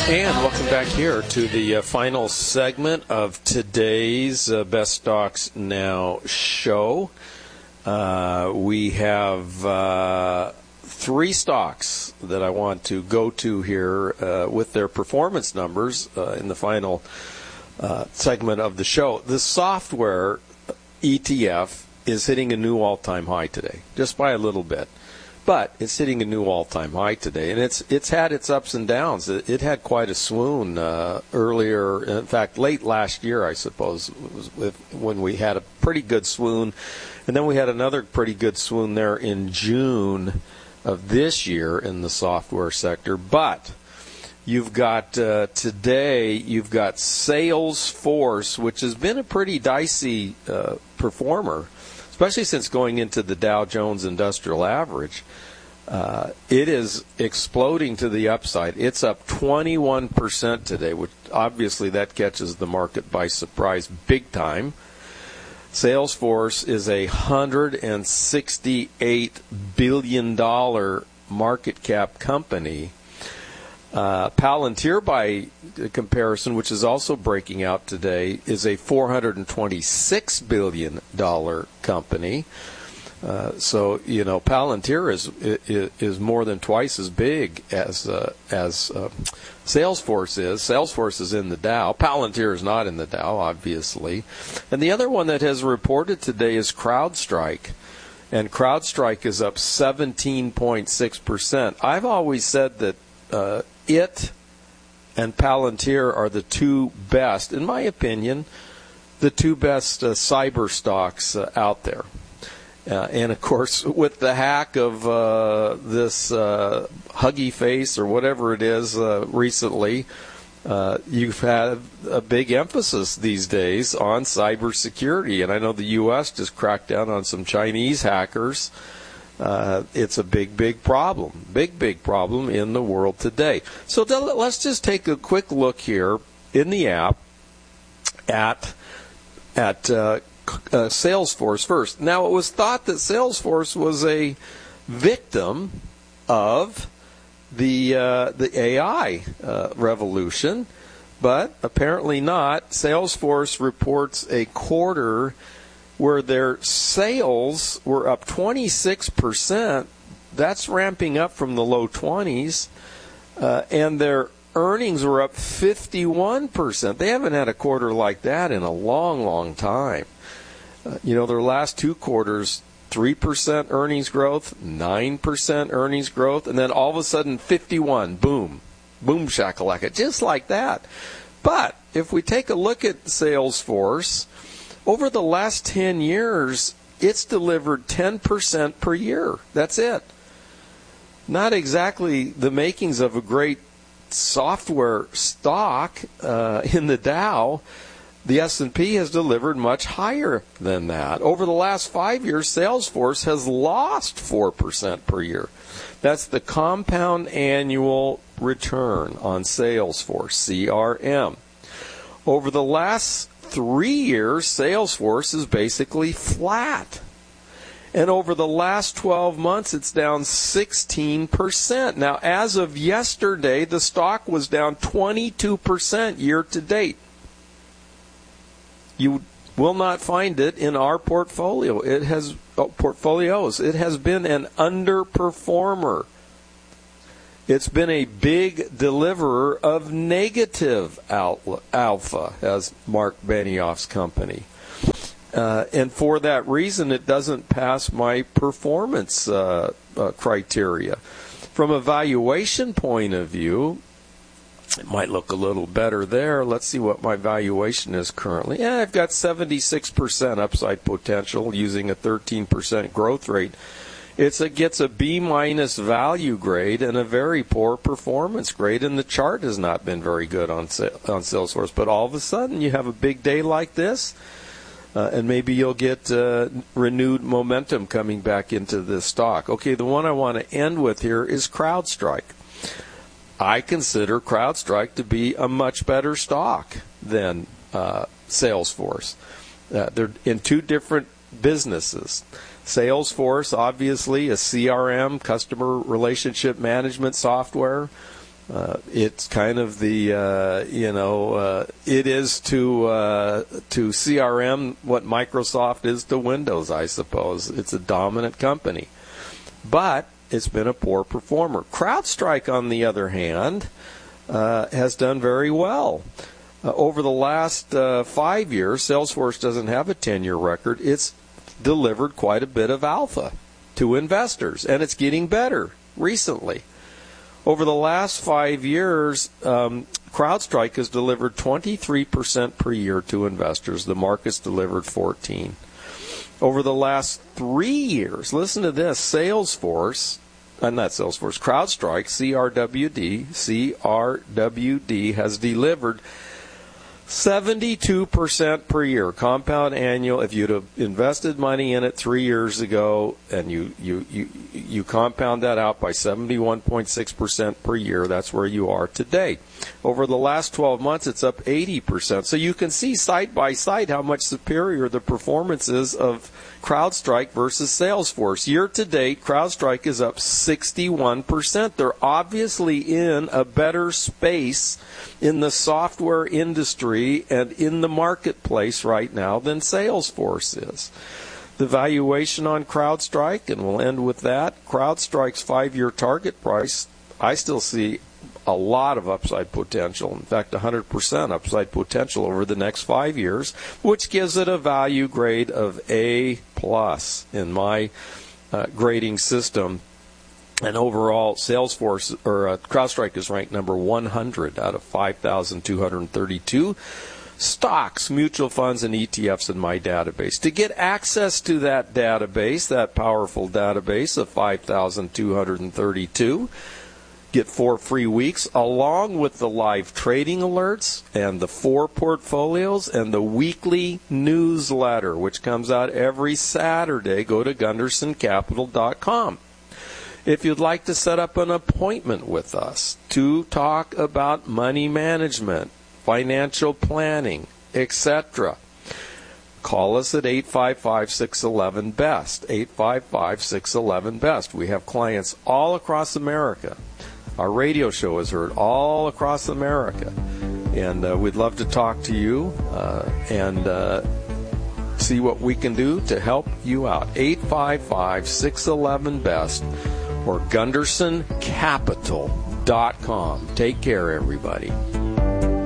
And welcome back here to the final segment of today's Best Stocks Now show. We have three stocks that I want to go to here with their performance numbers in the final segment of the show. The software ETF is hitting a new all-time high today, just by a little bit. But it's hitting a new all-time high today, and it's had its ups and downs. It had quite a swoon earlier, in fact, late last year, I suppose, when we had a pretty good swoon. And then we had another pretty good swoon there in June of this year in the software sector. But you've got today, you've got Salesforce, which has been a pretty dicey performer, especially since going into the Dow Jones Industrial Average. It is exploding to the upside. It's up 21% today, which obviously that catches the market by surprise big time. Salesforce is a $168 billion market cap company. Palantir, by comparison, which is also breaking out today, is a $426 billion company. So, you know, Palantir is more than twice as big as Salesforce is. Salesforce is in the Dow. Palantir is not in the Dow, obviously. And the other one that has reported today is CrowdStrike. And CrowdStrike is up 17.6%. I've always said that it and Palantir are the two best, in my opinion, the two best cyber stocks out there. And, of course, with the hack of this Huggy Face or whatever it is recently, you've had a big emphasis these days on cybersecurity. And I know the U.S. just cracked down on some Chinese hackers. It's a big problem. Big problem in the world today. So let's just take a quick look here in the app at Salesforce first. Now, it was thought that Salesforce was a victim of the AI revolution, but apparently not. Salesforce reports a quarter where their sales were up 26%. That's ramping up from the low 20s. And their earnings were up 51%. They haven't had a quarter like that in a long time. You know, their last two quarters, 3% earnings growth, 9% earnings growth, and then all of a sudden 51, boom shakalaka, just like that. But if we take a look at Salesforce, over the last 10 years, it's delivered 10% per year. That's it. Not exactly the makings of a great software stock in the Dow. The S&P has delivered much higher than that. Over the last 5 years, Salesforce has lost 4% per year. That's the compound annual return on Salesforce, CRM. Over the last 3 years, Salesforce is basically flat. And over the last 12 months, it's down 16%. Now, as of yesterday, the stock was down 22% year to date. You will not find it in our portfolio. Portfolios. It has been an underperformer. It's been a big deliverer of negative alpha, as Mark Benioff's company. And for that reason, it doesn't pass my performance criteria. From a valuation point of view, it might look a little better there. Let's see what my valuation is currently. Yeah, I've got 76% upside potential using a 13% growth rate. It gets a B- value grade and a very poor performance grade, and the chart has not been very good on Salesforce. But all of a sudden, you have a big day like this, and maybe you'll get renewed momentum coming back into this stock. Okay, the one I want to end with here is CrowdStrike. I consider CrowdStrike to be a much better stock than Salesforce. They're in two different businesses. Salesforce, obviously, a CRM, customer relationship management software. It's kind of the, it is to CRM what Microsoft is to Windows, I suppose. It's a dominant company. But it's been a poor performer. CrowdStrike, on the other hand, has done very well. Over the last 5 years, Salesforce doesn't have a 10-year record. It's delivered quite a bit of alpha to investors, and it's getting better recently. Over the last 5 years, CrowdStrike has delivered 23% per year to investors. The market's delivered 14%. Over the last 3 years, listen to this, CrowdStrike, CRWD has delivered 72% per year, compound annual. If you'd have invested money in it 3 years ago and you compound that out by 71.6% per year, that's where you are today. Over the last 12 months, it's up 80%. So you can see side by side how much superior the performance is of CrowdStrike versus Salesforce. Year to date, CrowdStrike is up 61%. They're obviously in a better space in the software industry and in the marketplace right now than Salesforce is. The valuation on CrowdStrike, and we'll end with that, CrowdStrike's 5-year target price, I still see a lot of upside potential. In fact, 100% upside potential over the next 5 years, which gives it a value grade of A+ in my grading system. And overall, Salesforce or CrowdStrike is ranked number 100 out of 5,232 stocks, mutual funds, and ETFs in my database. To get access to that database, that powerful database of 5,232, get 4 free weeks along with the live trading alerts and the 4 portfolios and the weekly newsletter, which comes out every Saturday. Go to GundersonCapital.com. If you'd like to set up an appointment with us to talk about money management, financial planning, etc., call us at 855-611-BEST, 855-611-BEST. We have clients all across America. Our radio show is heard all across America. And we'd love to talk to you and see what we can do to help you out. 855-611-BEST or GundersonCapital.com. Take care, everybody.